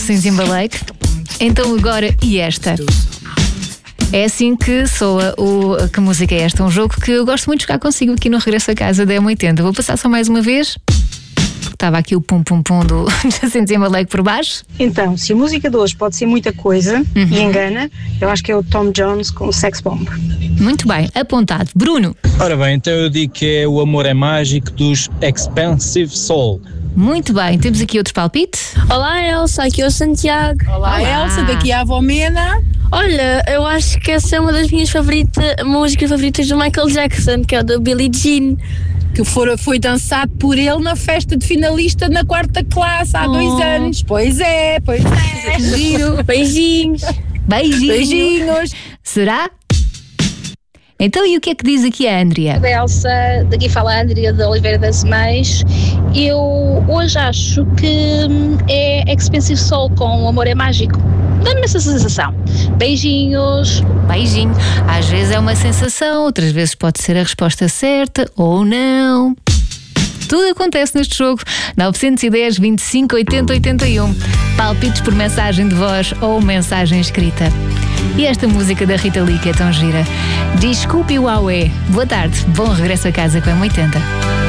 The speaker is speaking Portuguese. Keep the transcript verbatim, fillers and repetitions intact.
Justin Timberlake. Então agora, e esta? É assim que soa o Que Música é Esta? Um jogo que eu gosto muito de jogar consigo aqui no Regresso a Casa da M oitenta. Vou passar só mais uma vez, porque estava aqui o pum-pum-pum do Justin Timberlake por baixo. Então, se a música de hoje pode ser muita coisa Uhum. e engana, eu acho que é o Tom Jones com o Sex Bomb. Muito bem, apontado. Bruno. Ora bem, então eu digo que é O Amor é Mágico dos Expensive Soul. Muito bem, temos aqui outro palpite. Olá Elsa, aqui é o Santiago. Olá, Olá. Elsa, daqui à avó Mena. Olha, eu acho que essa é uma das minhas favorita, músicas favoritas do Michael Jackson, que é o do Billie Jean. Que for, foi dançado por ele na festa de finalista na quarta classe há Oh. dois anos. Pois é, pois é. Giro, beijinhos. Beijinho. Beijinhos. Será? Então, e o que é que diz aqui a Andrea? Da Elsa, daqui fala a Andrea de Oliveira das Mães. Eu hoje acho que hum, é Expensive Soul com O Amor é Mágico. Dá-me essa sensação. Beijinhos. Beijinho. Às vezes é uma sensação, outras vezes pode ser a resposta certa ou não. Tudo acontece neste jogo. nove um zero, vinte e cinco, oitenta, oitenta e um. Palpites por mensagem de voz ou mensagem escrita. E esta música da Rita Lee que é tão gira. Desculpe o Huawei. Boa tarde. Bom regresso a casa com a M oitenta.